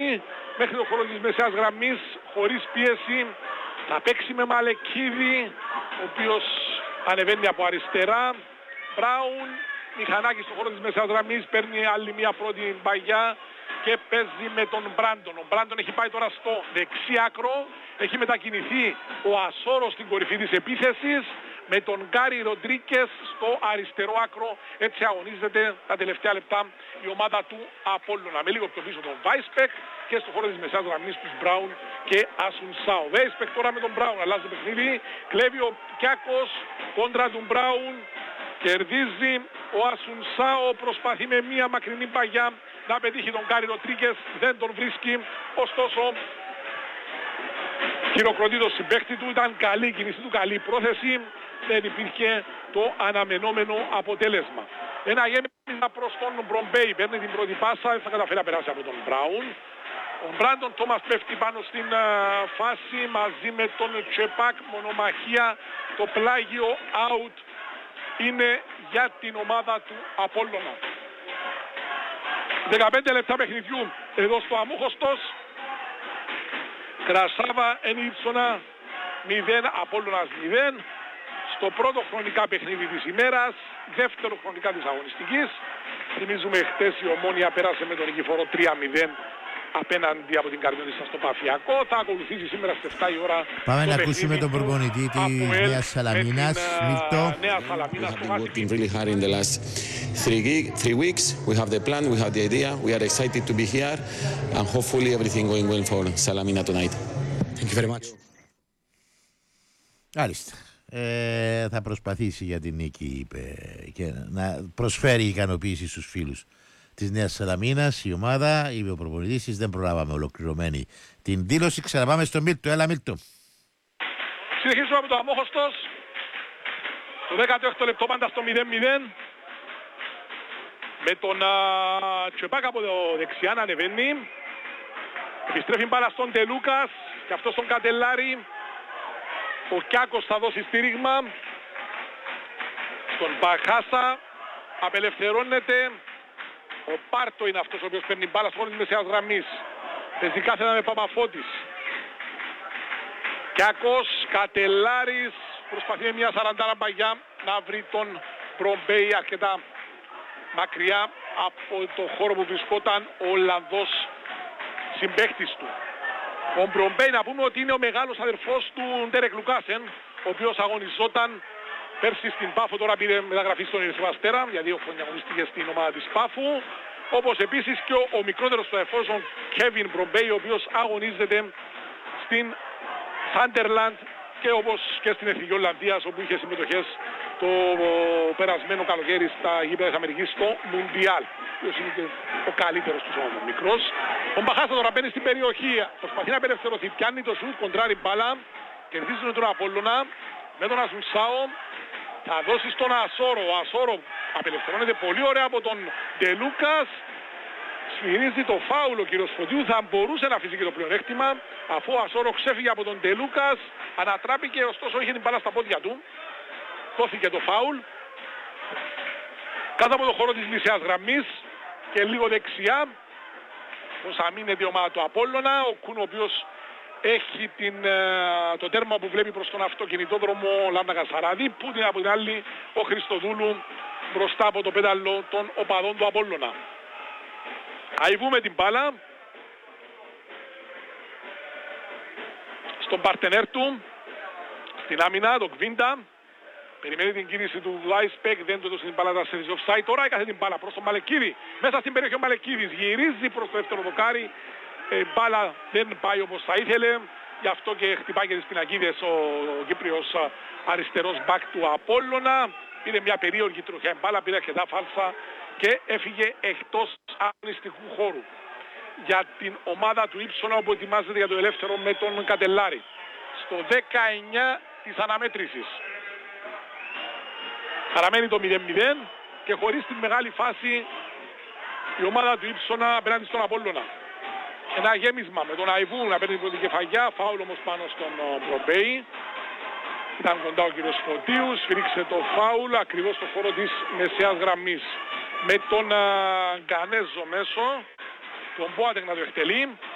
Μπρομπέι μέχρι το χώρο της μεσαίας γραμμής, χωρίς πίεση. Θα παίξει με Μαλεκίδη, ο οποίος ανεβαίνει από αριστερά. Μπράουν, Μηχανάκη στο χώρο της μεσαίας γραμμής, παίρνει άλλη μια πρώτη παγιά και παίζει με τον Μπράντον. Ο Μπράντον έχει πάει τώρα στο δεξί άκρο, έχει μετακινηθεί ο Ασόρος στην κορυφή της επίθεσης, με τον Γκάρι Ροντρίκες στο αριστερό άκρο. Έτσι αγωνίζεται τα τελευταία λεπτά η ομάδα του Απόλλωνα. Με λίγο πιο πίσω τον Βάισπεκ και στο χώρο της μεσαίας γραμμής τους Μπράουν και Ασουνσάου. Βάισπεκ τώρα με τον Μπράουν, αλλάζει το παιχνίδι, κλέβει ο Κιάκος κόντρα του Μπράουν, κερδίζει ο Ασουνσάου, προσπαθεί με μία μακρινή παγιά να πετύχει τον Γκάρι Ροντρίκες, δεν τον βρίσκει, ωστόσο χειροκροτεί το συμπαίχτη του, ήταν καλή η κίνηση του, καλή πρόθεση, δεν υπήρχε το αναμενόμενο αποτέλεσμα. Ένα γέμισμα προς τον Μπρομπέι, παίρνει την πρώτη πάσα, δεν θα καταφέρει να περάσει από τον Μπράουν. Ο Μπράντον Τόμας πέφτει πάνω στην φάση μαζί με τον Τσεπάκ, μονομαχία, το πλάγιο out είναι για την ομάδα του Απόλλωνα. 15 λεπτά παιχνιδιού εδώ στο Αμούχωστος. Κρασάβα Ενίψωνα 0, Απόλλωνας 0. Στο πρώτο χρονικά παιχνίδι της ημέρας, δεύτερο χρονικά της αγωνιστικής. Θυμίζουμε χτες η Ομόνια πέρασε με τον νικηφόρο 3-0 απέναντι από την Καρδιονίστα στο Παφιακό. Θα ακολουθήσει σήμερα στις 7 η ώρα. Πάμε να ακούσουμε τον προπονητή της Νέας Σαλαμίνας, Μίλτο. Νέα Σαλαμίνας. We have been working really hard in the last three weeks. We have the plan, we have the idea. We are excited to be here and hopefully everything going well for Salamina tonight. Thank you very much. Άριστα. Θα προσπαθήσει για την νίκη, είπε, και να προσφέρει ικανοποίηση στους φίλους της Νέας Σαλαμίνας η ομάδα, είπε ο προπονητής της. Δεν προλάβαμε ολοκληρωμένη την δήλωση. Ξαναπάμε στον Μίλτο. Έλα Μίλτο. Συνεχίζουμε από το Αμόχωστος. Το 18ο λεπτό πάντα στο 0-0. Με τον Τσεπάκ από το δεξιά να ανεβαίνει. Επιστρέφει μπάλα στον Τελούκας και αυτό στον Κατελάρη. Ο Κιάκος θα δώσει στήριγμα στον Μπαχάσα. Απελευθερώνεται. Ο Πάρτο είναι αυτός ο οποίος παίρνει μπάλα στο χώρο της μεσαίας γραμμής. Παίζει κάθετα με Παπαφώτης. Κιάκος, Κατελάρης, προσπαθεί με μια 40 παγιά να βρει τον Μπρομπέι αρκετά μακριά από το χώρο που βρισκόταν ο Ολλανδός συμπαίχτης του. Ο Μπρομπέι, να πούμε ότι είναι ο μεγάλος αδερφός του Ντέρεκ Λουκάσεν, ο οποίος αγωνιζόταν πέρσι στην Πάφο, τώρα πήρε μεταγραφή στον Ερυθρό Αστέρα, για 2 χρόνια αγωνίστηκε στην ομάδα της Πάφου. Όπως επίσης και ο μικρότερος του αδερφός, ο Κέβιν Μπρομπέι, ο οποίος αγωνίζεται στην Σάντερλαντ και όπως και στην Εθνική Ολλανδίας, όπου είχε συμμετοχές το περασμένο καλοκαίρι στα γήπεδα της Αμερικής στο Μουντιάλ. Ποιος είναι και ο καλύτερος του όμως μικρός. Ο Μπαχάσα τώρα μπαίνει στην περιοχή, προσπαθεί να απελευθερωθεί, πιάνει το σουτ, κοντράρει μπάλα, κερδίζουν τον Απόλλωνα με τον Ασουνσάο. Θα δώσει στον Ασόρο. Ο Ασόρο απελευθερώνεται πολύ ωραία από τον Ντελούκας. Σφυρίζει το φάουλο ο κύριος Φωτίου. Θα μπορούσε να αφήσει και το πλεονέκτημα, αφού ο Ασόρο ξέφυγε από τον Ντελούκας. Ανατράπηκε, ωστόσο είχε την μπάλα στα πόδια του. Δόθηκε το φάουλ. Κάτω από το χώρο της μεσαίας γραμμής και λίγο δεξιά. Πώς αμήνεται η ομάδα του Απόλλωνα. Ο Κούν, ο οποίος έχει το τέρμα που βλέπει προς τον αυτοκινητόδρομο Λάμνα Κασαράδη, που από την άλλη ο Χριστοδούλου μπροστά από το πέταλο των οπαδών του Απόλλωνα. Αϊβούμε την μπάλα στον παρτενέρ του, στην άμυνα, τον Κβίντα. Περιμένει την κίνηση του Λάισπεκ, δεν του έδωσε την μπάλα σε offside. Τώρα έκαθε την μπάλα προς τον Μαλεκίδη. Μέσα στην περιοχή ο Μαλεκίδης γυρίζει προς το δεύτερο δοκάρι. Μπάλα δεν πάει όπως θα ήθελε. Γι' αυτό και χτυπάει και τις πινακίδες ο Κύπριος αριστερός μπακ του Απόλλωνα. Είναι μια περίεργη τροχιά μπάλα, πήρε αρκετά φάλσα και έφυγε εκτός αγωνιστικού χώρου. Για την ομάδα του Ήψωνα, όπου ετοιμάζεται για το ελεύθερο με τον Κατελάρη. Στο 19 της αναμέτρησης. Παραμένει το 0-0 και χωρίς την μεγάλη φάση η ομάδα του Ήψωνα απέναντι στον Απόλλωνα. Ένα γέμισμα με τον Αϊβού να παίρνει την πρώτη κεφαγιά, φάουλ όμως πάνω στον Μπρομπέι. Ήταν κοντά ο κύριος Φωτίου, σφυρίξε το φάουλ ακριβώς στο χώρο της μεσαίας γραμμής. Με τον Γκανέζο μέσο, τον Μπόατεκ να το εκτελεί.